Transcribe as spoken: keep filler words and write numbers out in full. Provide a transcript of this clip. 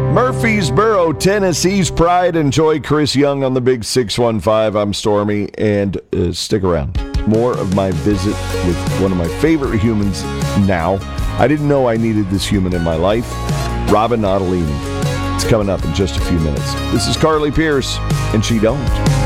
Murfreesboro, Tennessee's pride. Enjoy Chris Young on the Big six one five. I'm Stormy, and uh, stick around. More of my visit with one of my favorite humans now. I didn't know I needed this human in my life, Robin Natalini. It's coming up in just a few minutes. This is Carly Pierce, and she don't.